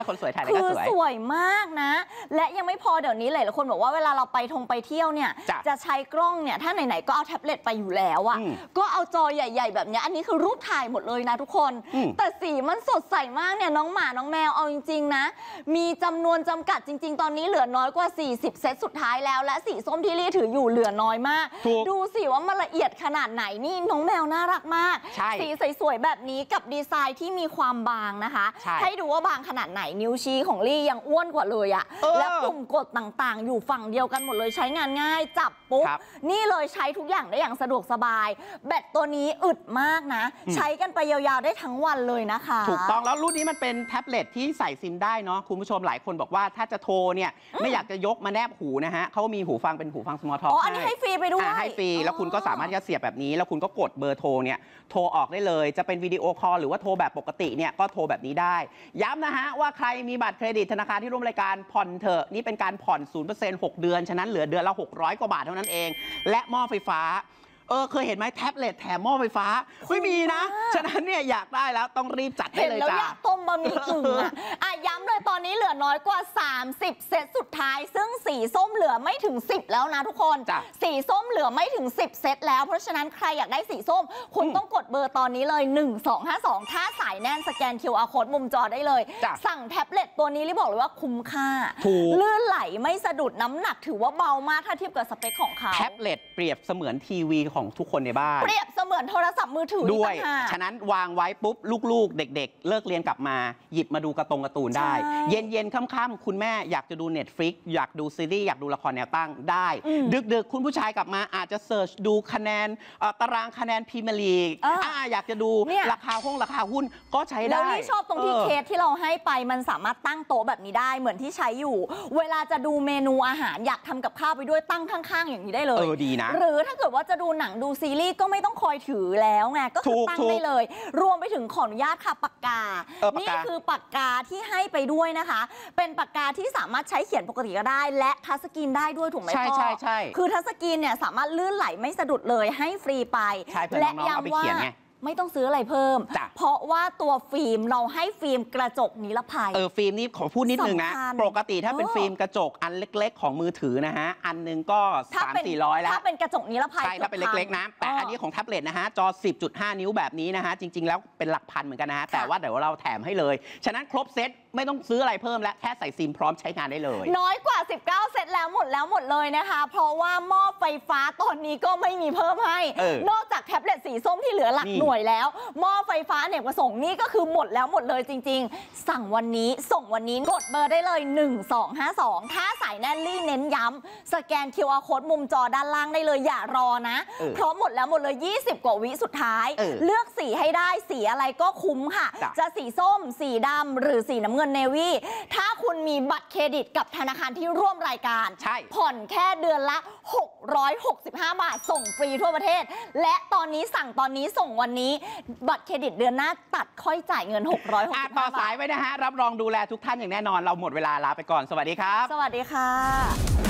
คนสวยถ่ายอะไรก็สวยสวยมากนะและยังไม่พอเดี๋ยวนี้หลายคนบอกว่าเวลาเราไปเที่ยวเนี่ยจะใช้กล้องเนี่ยถ้าไหนๆก็เอาแท็บเล็ตไปอยู่แล้วอ่ะก็เอาจอใหญ่ๆแบบนี้อันนี้คือรูปถ่ายหมดเลยนะทุกคนแต่สีมันสดใสมากเนี่ยน้องหมาน้องแมวเอาจริงๆนะมีจำนวนจำกัดจริงๆตอนนี้เหลือน้อยกว่า40เซตสุดท้ายแล้วและสีส้มที่ลี่ถืออยู่เหลือน้อยมากดูสิว่ามันละเอียดขนาดไหนนี่น้องแมวน่ารักมากสีสวยๆแบบนี้กับดีไซน์ที่มีความบางนะคะให้ดูว่าบางขนาดไหนนิ้วชี้ของลี่ยังอ้วนกว่าเลยอะและปุ่มกดต่างๆอยู่ฝั่งเดียวกันหมดเลยใช้งานง่ายจับปุ๊บนี่เลยใช้ทุกอย่างได้อย่างสะดวกสบายแบตตัวนี้อึดมากนะใช้กันไปยาวๆได้ทั้งวันเลยนะคะถูกต้องแล้วรุ่นนี้มันเป็นแท็บเล็ตที่ใส่ซิมได้เนาะคุณผู้ชมหลายคนบอกว่าถ้าจะโทรเนี่ยไม่อยากจะยกมาแนบหูนะฮะเขามีหูฟังเป็นหูฟังสมอลท็อกอันนี้ให้ฟรีไปด้วยให้ฟรีแล้วคุณก็สามารถจะเสียบแบบนี้แล้วคุณก็กดเบอร์โทรเนี่ยโทรออกได้เลยจะเป็นวิดีโอคอลหรือว่าโทรแบบปกติเนี่ยก็โทรแบบนี้ได้ย้ำนะฮะว่าใครมีบัตรเครดิตธนาคารที่ร่วมรายการผ่อนเถอะนี่เป็นการผ่อน 0% 6 เดือนฉะนั้นเหลือเดือนละ600กว่าบาทเท่านั้นเองและหม้อไฟฟ้าเคยเห็นไหมแท็บเล็ตแถมหม้อไฟฟ้าไม่มีนะฉะนั้นเนี่ยอยากได้แล้วต้องรีบจัดได้เลยจ้าเห็นแล้วอยากต้มบะหมี่กึ่งย้ำเลยตอนนี้เหลือน้อยกว่า30เซตสุดท้ายซึ่งสีส้มเหลือไม่ถึง10แล้วนะทุกคนสีส้มเหลือไม่ถึง10เซตแล้วเพราะฉะนั้นใครอยากได้สีส้มคุณต้องกดเบอร์ตอนนี้เลย1252ถ้าสายแน่นสแกน QR Code มุมจอได้เลยสั่งแท็บเล็ตตัวนี้รีบบอกเลยว่าคุ้มค่าลื่นไหลไม่สะดุดน้ำหนักถือว่าเบามากถ้าเทียบกับสเปคของเขาแท็บเล็ตเปรียบเสมือนทีวีของทุกคนในบ้านเปรียบเสมือนโทรศัพท์มือถือด้วยฉะนั้นวางไว้ปุ๊บลูกๆเด็กๆเลิกเรียนกลับมาหยิบมาดูการ์ตูนได้เย็นๆค่ำๆคุณแม่อยากจะดู Netflix อยากดูซีรีส์อยากดูละครแนวตั้งได้ดึกๆคุณผู้ชายกลับมาอาจจะเสิร์ชดูคะแนนตารางคะแนนพรีเมียร์ลีกอยากจะดูราคาหุ้นก็ใช้ได้แล้วนี่ชอบตรงที่เคสที่เราให้ไปมันสามารถตั้งโต๊ะแบบนี้ได้เหมือนที่ใช้อยู่เวลาจะดูเมนูอาหารอยากทำกับข้าวไปด้วยตั้งข้างๆอย่างนี้ได้เลยดีนะหรือถ้าเกิดว่าจะดูหนังดูซีรีส์ก็ไม่ต้องคอยถือแล้วไงก็คือตั้งได้เลยรวมไปถึงขออนุญาตค่ะปากกานี่คือปากกาที่ให้ไปด้วยนะคะเป็นปากกาที่สามารถใช้เขียนปกติก็ได้และทัชสกรีนได้ด้วยถูกไหมพ่อใช่คือทัชสกรีนเนี่ยสามารถลื่นไหลไม่สะดุดเลยให้ฟรีไปและย้ำว่าไม่ต้องซื้ออะไรเพิ่มเพราะว่าตัวฟิล์มเราให้ฟิล์มกระจกนิรภัยฟิล์มนี่ขอพูดนิดนึงนะปกติถ้าเป็นฟิล์มกระจกอันเล็กๆของมือถือนะฮะอันนึงก็300-400แล้วถ้าเป็นกระจกนิรภัยใช่ถ้าเป็นเล็กๆนะแต่อันนี้ของแท็บเล็ตนะฮะจอ 10.5 นิ้วแบบนี้นะฮะจริงๆแล้วเป็นหลักพันเหมือนกันนะฮะแต่ว่าเดี๋ยวเราแถมให้เลยฉะนั้นครบเซตไม่ต้องซื้ออะไรเพิ่มและแค่ใส่ซิมพร้อมใช้งานได้เลยน้อยกว่า19เซตแล้วหมดเลยนะคะเพราะว่าหม้อไฟฟ้าตอนนี้ก็ไม่มีเพิ่มให้นอกจากแท็บเล็ตสีส้มที่เหลือหลักหน่วยแล้วหม้อไฟฟ้าเนี่ยประสงค์นี่ก็คือหมดเลยจริงๆสั่งวันนี้ส่งวันนี้กดเบอร์ได้เลย1252ถ้าสายแน่นลี่เน้นย้ำสแกน QR Code มุมจอด้านล่างได้เลยอย่ารอนะเพราะหมดเลย20กว่าวิสุดท้ายเลือกสีให้ได้สีอะไรก็คุ้มค่ะจะสีส้มสีดำหรือสีน้ำเงินเนวีถ้าคุณมีบัตรเครดิตกับธนาคารที่ร่วมรายการผ่อนแค่เดือนละ665 บาทส่งฟรีทั่วประเทศและตอนนี้สั่งตอนนี้ส่งวันนี้บัตรเครดิตเดือนหน้าตัดค่อยจ่ายเงิน665 บาทต่อสายไว้นะฮะรับรองดูแลทุกท่านอย่างแน่นอนเราหมดเวลาลาไปก่อนสวัสดีครับสวัสดีค่ะ